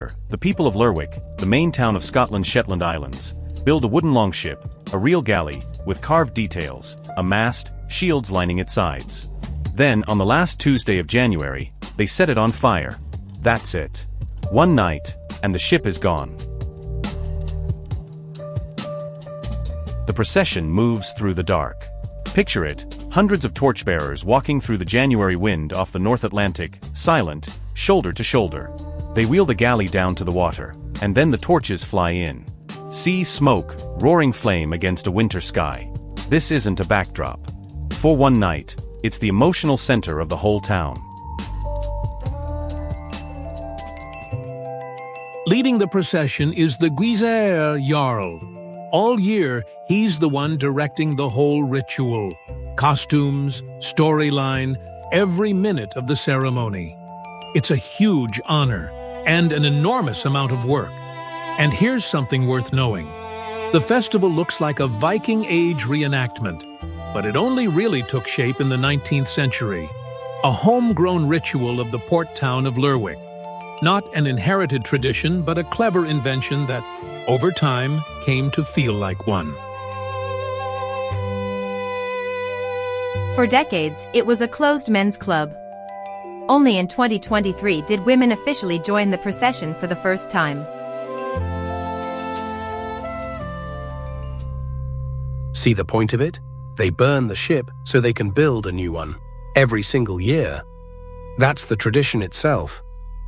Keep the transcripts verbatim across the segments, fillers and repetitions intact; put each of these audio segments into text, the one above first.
The people of Lerwick, the main town of Scotland's Shetland Islands, build a wooden longship, a real galley, with carved details, a mast, shields lining its sides. Then, on the last Tuesday of January, they set it on fire. That's it. One night, and the ship is gone. The procession moves through the dark. Picture it, hundreds of torchbearers walking through the January wind off the North Atlantic, silent, shoulder to shoulder. They wheel the galley down to the water, and then the torches fly in. See smoke, roaring flame against a winter sky. This isn't a backdrop. For one night, it's the emotional center of the whole town. Leading the procession is the Gwysair Jarl. All year, he's the one directing the whole ritual. Costumes, storyline, every minute of the ceremony. It's a huge honor and an enormous amount of work. And here's something worth knowing. The festival looks like a Viking Age reenactment, but it only really took shape in the nineteenth century. A homegrown ritual of the port town of Lerwick. Not an inherited tradition, but a clever invention that, over time, came to feel like one. For decades, it was a closed men's club. Only in twenty twenty-three did women officially join the procession for the first time. See the point of it? They burn the ship so they can build a new one, every single year. That's the tradition itself.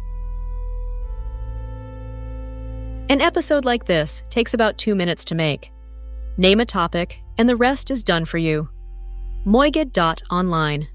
An episode like this takes about two minutes to make. Name a topic, and the rest is done for you. Moigid dot online